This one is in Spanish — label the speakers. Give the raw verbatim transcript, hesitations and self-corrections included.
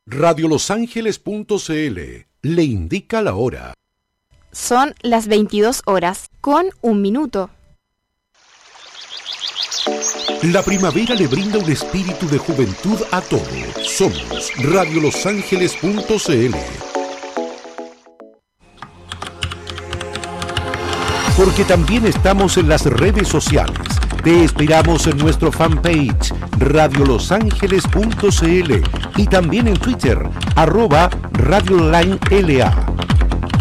Speaker 1: radio los ángeles punto c l le indica la hora.
Speaker 2: Son las veintidós horas con un minuto.
Speaker 1: La primavera le brinda un espíritu de juventud a todos. Somos radio los ángeles punto c l. Porque también estamos en las redes sociales. Te esperamos en nuestro fanpage radio los ángeles punto c l y también en Twitter, arroba radioline L A.